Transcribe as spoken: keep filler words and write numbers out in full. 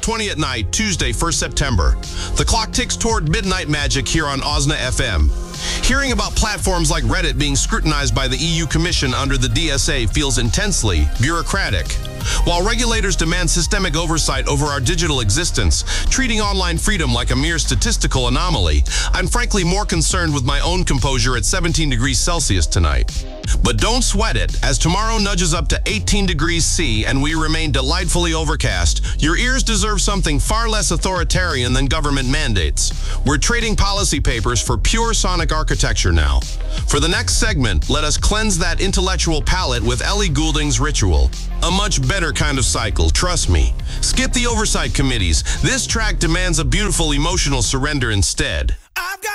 twenty at night, Tuesday, first September. The clock ticks toward midnight magic here on O S N A F M. Hearing about platforms like Reddit being scrutinized by the E U Commission under the D S A feels intensely bureaucratic. While regulators demand systemic oversight over our digital existence, treating online freedom like a mere statistical anomaly, I'm frankly more concerned with my own composure at seventeen degrees Celsius tonight. But don't sweat it, as tomorrow nudges up to eighteen degrees C and we remain delightfully overcast. Your ears deserve something far less authoritarian than government mandates. We're trading policy papers for pure sonic architecture now. For the next segment, let us cleanse that intellectual palate with Ellie Goulding's Ritual. A much better kind of cycle, trust me. Skip the oversight committees. This track demands a beautiful emotional surrender instead. I've got